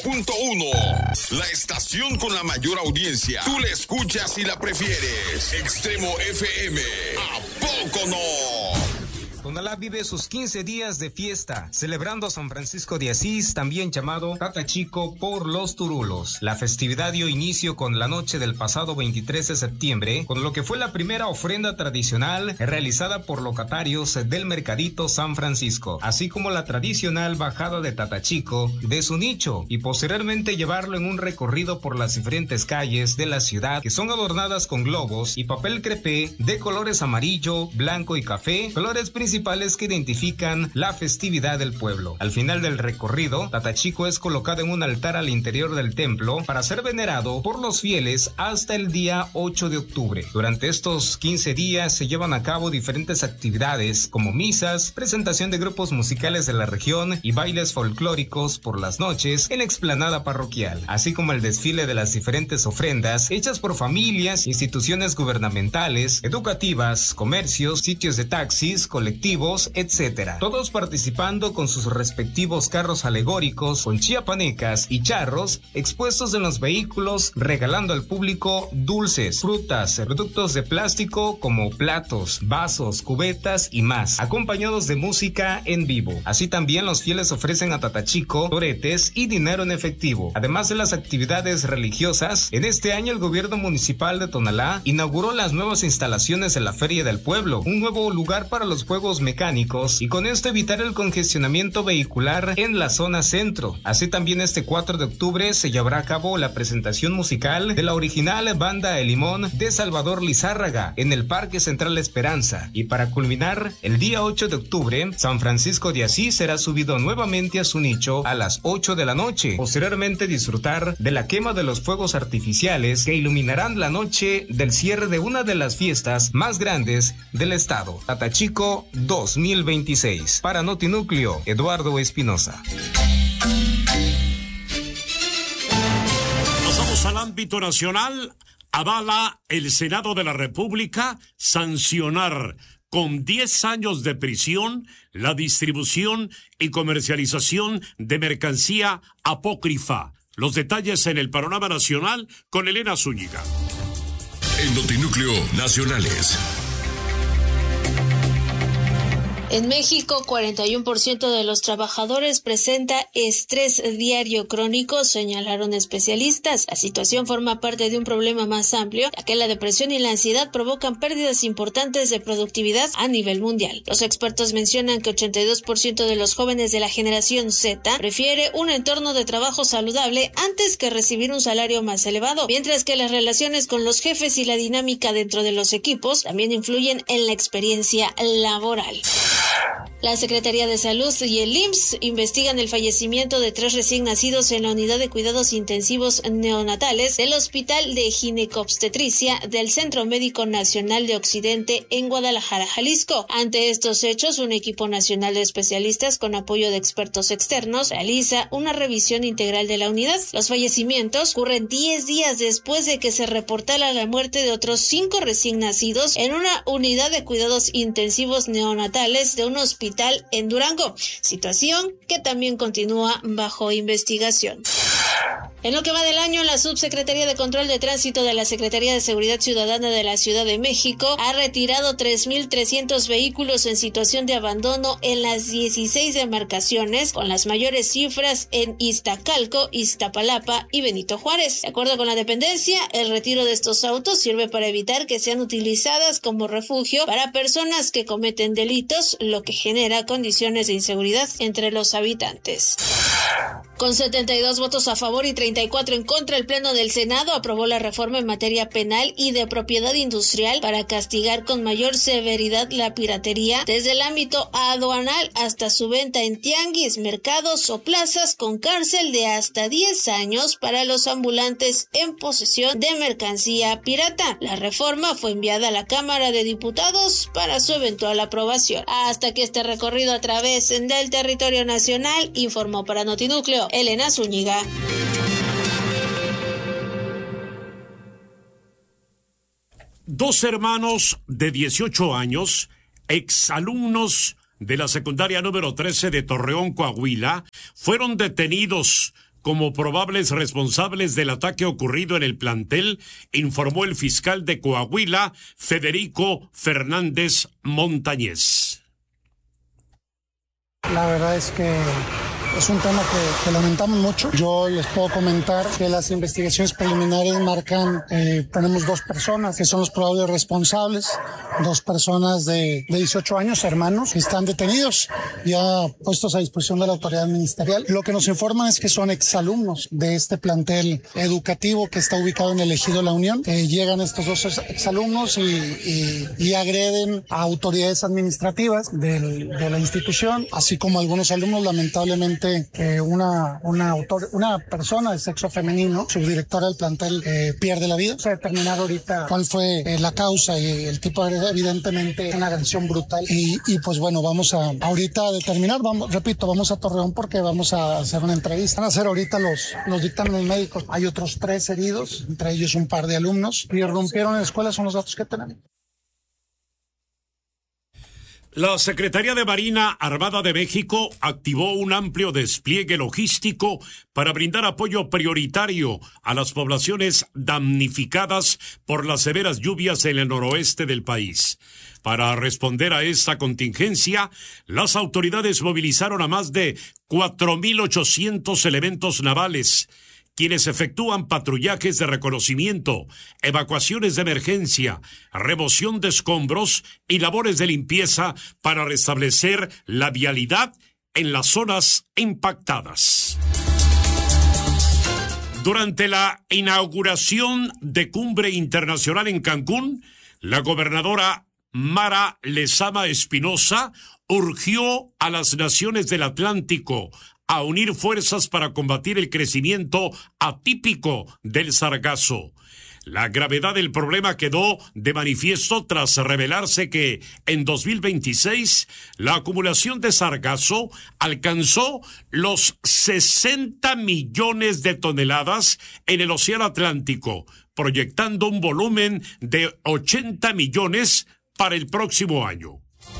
La estación con la mayor audiencia. Tú la escuchas y la prefieres. Extremo FM. ¿A poco no? Tonalá vive sus 15 días de fiesta, celebrando a San Francisco de Asís, también llamado Tatachico por los Turulos. La festividad dio inicio con la noche del pasado 23 de septiembre, con lo que fue la primera ofrenda tradicional realizada por locatarios del Mercadito San Francisco, así como la tradicional bajada de Tatachico de su nicho, y posteriormente llevarlo en un recorrido por las diferentes calles de la ciudad, que son adornadas con globos y papel crepé de colores amarillo, blanco y café, colores principales que identifican la festividad del pueblo. Al final del recorrido, Tatachico es colocado en un altar al interior del templo para ser venerado por los fieles hasta el día 8 de octubre. Durante estos 15 días se llevan a cabo diferentes actividades como misas, presentación de grupos musicales de la región y bailes folclóricos por las noches en la explanada parroquial, así como el desfile de las diferentes ofrendas hechas por familias, instituciones gubernamentales, educativas, comercios, sitios de taxis, colectivos, etcétera. Todos participando con sus respectivos carros alegóricos, con chiapanecas y charros expuestos en los vehículos, regalando al público dulces, frutas, productos de plástico como platos, vasos, cubetas y más, acompañados de música en vivo. Así también los fieles ofrecen a Tatachico toretes y dinero en efectivo. Además de las actividades religiosas, en este año el gobierno municipal de Tonalá inauguró las nuevas instalaciones de la Feria del Pueblo, un nuevo lugar para los juegos mecánicos y con esto evitar el congestionamiento vehicular en la zona centro. Así también este 4 de octubre se llevará a cabo la presentación musical de la original Banda El Limón de Salvador Lizárraga en el Parque Central Esperanza, y para culminar, el día 8 de octubre, San Francisco de Asís será subido nuevamente a su nicho a las 8 de la noche. Posteriormente disfrutar de la quema de los fuegos artificiales que iluminarán la noche del cierre de una de las fiestas más grandes del estado, Tatachico 2026. Para Notinúcleo, Eduardo Espinosa. Pasamos al ámbito nacional. Avala el Senado de la República sancionar con 10 años de prisión la distribución y comercialización de mercancía apócrifa. Los detalles en el panorama nacional con Elena Zúñiga. En Notinúcleo Nacionales. En México, 41% de los trabajadores presenta estrés diario crónico, señalaron especialistas. La situación forma parte de un problema más amplio, ya que la depresión y la ansiedad provocan pérdidas importantes de productividad a nivel mundial. Los expertos mencionan que 82% de los jóvenes de la generación Z prefiere un entorno de trabajo saludable antes que recibir un salario más elevado, mientras que las relaciones con los jefes y la dinámica dentro de los equipos también influyen en la experiencia laboral. La Secretaría de Salud y el IMSS investigan el fallecimiento de 3 recién nacidos en la unidad de cuidados intensivos neonatales del Hospital de Ginecobstetricia del Centro Médico Nacional de Occidente en Guadalajara, Jalisco. Ante estos hechos, un equipo nacional de especialistas con apoyo de expertos externos realiza una revisión integral de la unidad. Los fallecimientos ocurren 10 días después de que se reportara la muerte de otros 5 recién nacidos en una unidad de cuidados intensivos neonatales de un hospital en Durango, situación que también continúa bajo investigación. En lo que va del año, la Subsecretaría de Control de Tránsito de la Secretaría de Seguridad Ciudadana de la Ciudad de México ha retirado 3,300 vehículos en situación de abandono en las 16 demarcaciones, con las mayores cifras en Iztacalco, Iztapalapa y Benito Juárez. De acuerdo con la dependencia, el retiro de estos autos sirve para evitar que sean utilizadas como refugio para personas que cometen delitos, lo que genera condiciones de inseguridad entre los habitantes. Con 72 votos a favor y 34 en contra, el Pleno del Senado aprobó la reforma en materia penal y de propiedad industrial para castigar con mayor severidad la piratería desde el ámbito aduanal hasta su venta en tianguis, mercados o plazas, con cárcel de hasta 10 años para los ambulantes en posesión de mercancía pirata. La reforma fue enviada a la Cámara de Diputados para su eventual aprobación. Hasta que este recorrido a través del territorio nacional, informó para Notinúcleo Elena Zúñiga. Dos hermanos de 18 años, exalumnos de la secundaria número 13 de Torreón, Coahuila, fueron detenidos como probables responsables del ataque ocurrido en el plantel, informó el fiscal de Coahuila, Federico Fernández Montañez. La verdad es que es un tema que lamentamos mucho. Yo les puedo comentar que las investigaciones preliminares marcan, tenemos 2 personas que son los probables responsables, 2 personas de 18 años, hermanos, que están detenidos, ya puestos a disposición de la autoridad ministerial. Lo que nos informan es que son exalumnos de este plantel educativo que está ubicado en el Ejido La Unión. Llegan estos 2 exalumnos y agreden a autoridades administrativas de la institución, así como algunos alumnos. Lamentablemente una persona de sexo femenino, subdirectora del plantel, pierde la vida. Se ha determinado ahorita cuál fue la causa y el tipo de, evidentemente, una agresión brutal. Y pues bueno, vamos a ahorita determinar, vamos a Torreón porque vamos a hacer una entrevista. Van a hacer ahorita los dictámenes médicos. Hay otros 3 heridos, entre ellos un par de alumnos. Y irrumpieron en la escuela, son los datos que tenemos. La Secretaría de Marina Armada de México activó un amplio despliegue logístico para brindar apoyo prioritario a las poblaciones damnificadas por las severas lluvias en el noroeste del país. Para responder a esta contingencia, las autoridades movilizaron a más de 4.800 elementos navales, quienes efectúan patrullajes de reconocimiento, evacuaciones de emergencia, remoción de escombros y labores de limpieza para restablecer la vialidad en las zonas impactadas. Durante la inauguración de Cumbre Internacional en Cancún, la gobernadora Mara Lezama Espinosa urgió a las naciones del Atlántico a unir fuerzas para combatir el crecimiento atípico del sargazo. La gravedad del problema quedó de manifiesto tras revelarse que en 2026 la acumulación de sargazo alcanzó los 60 millones de toneladas en el Océano Atlántico, proyectando un volumen de 80 millones para el próximo año.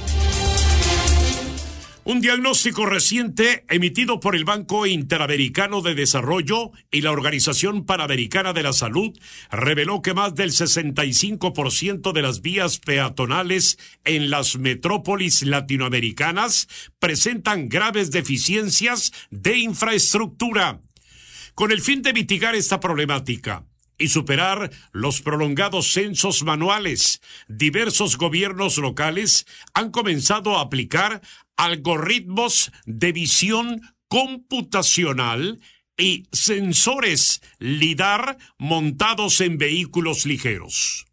Un diagnóstico reciente emitido por el Banco Interamericano de Desarrollo y la Organización Panamericana de la Salud reveló que más del 65% de las vías peatonales en las metrópolis latinoamericanas presentan graves deficiencias de infraestructura. Con el fin de mitigar esta problemática y superar los prolongados censos manuales, diversos gobiernos locales han comenzado a aplicar algoritmos de visión computacional y sensores LIDAR montados en vehículos ligeros.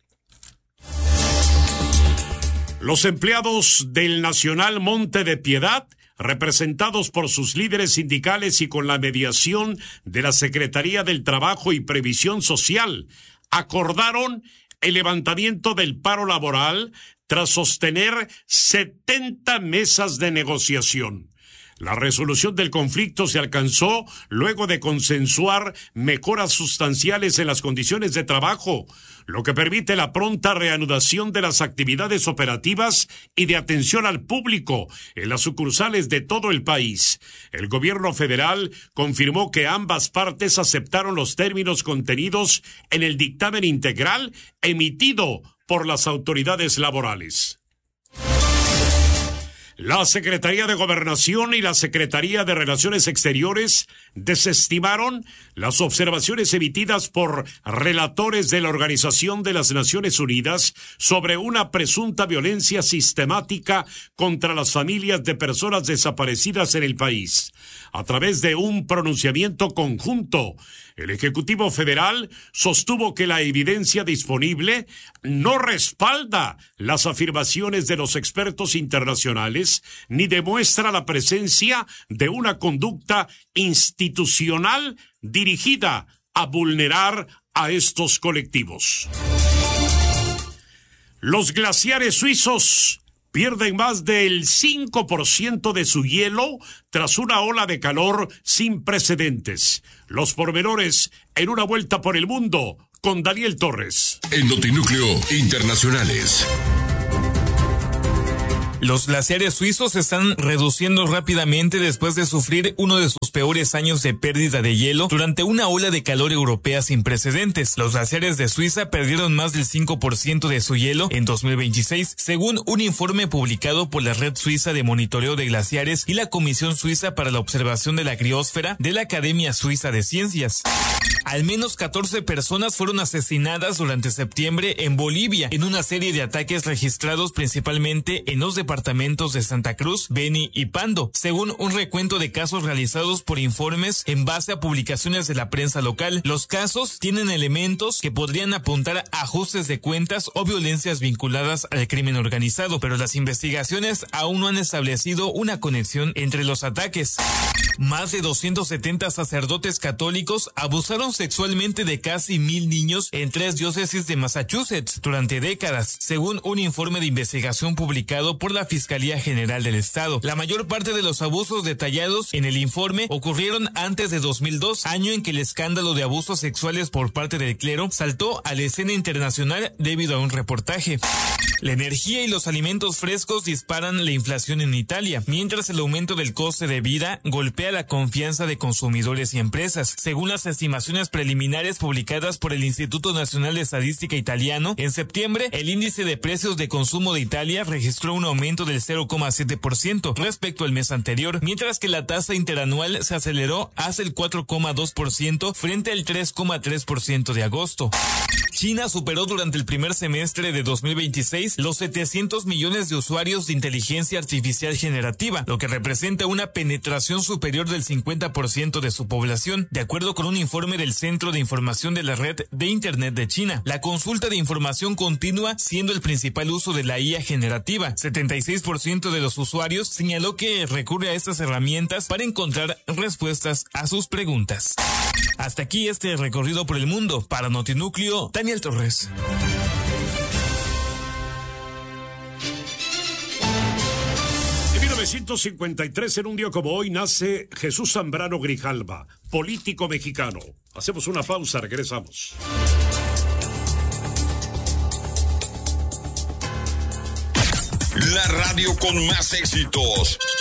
Los empleados del Nacional Monte de Piedad, representados por sus líderes sindicales y con la mediación de la Secretaría del Trabajo y Previsión Social, acordaron el levantamiento del paro laboral tras sostener 70 mesas de negociación. La resolución del conflicto se alcanzó luego de consensuar mejoras sustanciales en las condiciones de trabajo, lo que permite la pronta reanudación de las actividades operativas y de atención al público en las sucursales de todo el país. El gobierno federal confirmó que ambas partes aceptaron los términos contenidos en el dictamen integral emitido por las autoridades laborales. La Secretaría de Gobernación y la Secretaría de Relaciones Exteriores desestimaron las observaciones emitidas por relatores de la Organización de las Naciones Unidas sobre una presunta violencia sistemática contra las familias de personas desaparecidas en el país. A través de un pronunciamiento conjunto, el Ejecutivo Federal sostuvo que la evidencia disponible no respalda las afirmaciones de los expertos internacionales ni demuestra la presencia de una conducta institucional dirigida a vulnerar a estos colectivos. Los glaciares suizos pierden más del 5% de su hielo tras una ola de calor sin precedentes. Los pormenores en una vuelta por el mundo con Daniel Torres. En Notinúcleo Internacionales. Los glaciares suizos se están reduciendo rápidamente después de sufrir uno de sus peores años de pérdida de hielo durante una ola de calor europea sin precedentes. Los glaciares de Suiza perdieron más del 5% de su hielo en 2026, según un informe publicado por la Red Suiza de Monitoreo de Glaciares y la Comisión Suiza para la Observación de la Criosfera de la Academia Suiza de Ciencias. Al menos 14 personas fueron asesinadas durante septiembre en Bolivia en una serie de ataques registrados principalmente en los departamentos de Santa Cruz, Beni y Pando, según un recuento de casos realizados por informes en base a publicaciones de la prensa local. Los casos tienen elementos que podrían apuntar a ajustes de cuentas o violencias vinculadas al crimen organizado, pero las investigaciones aún no han establecido una conexión entre los ataques. Más de 270 sacerdotes católicos abusaron sexualmente de casi 1,000 niños en 3 diócesis de Massachusetts durante décadas, según un informe de investigación publicado por la Fiscalía General del Estado. La mayor parte de los abusos detallados en el informe ocurrieron antes de 2002, año en que el escándalo de abusos sexuales por parte del clero saltó a la escena internacional debido a un reportaje. La energía y los alimentos frescos disparan la inflación en Italia, mientras el aumento del coste de vida golpea la confianza de consumidores y empresas. Según las estimaciones preliminares publicadas por el Instituto Nacional de Estadística italiano, en septiembre el índice de precios de consumo de Italia registró un aumento del 0,7% respecto al mes anterior, mientras que la tasa interanual se aceleró hacia el 4,2% frente al 3,3% de agosto. China superó durante el primer semestre de 2026 los 700 millones de usuarios de inteligencia artificial generativa, lo que representa una penetración superior del 50% de su población, de acuerdo con un informe del Centro de Información de la Red de Internet de China. La consulta de información continua siendo el principal uso de la IA generativa. 76% de los usuarios señaló que recurre a estas herramientas para encontrar respuestas a sus preguntas. Hasta aquí este recorrido por el mundo. Para Notinúcleo, Daniel Torres. En 1953, en un día como hoy, nace Jesús Zambrano Grijalva, político mexicano. Hacemos una pausa, regresamos. La radio con más éxitos.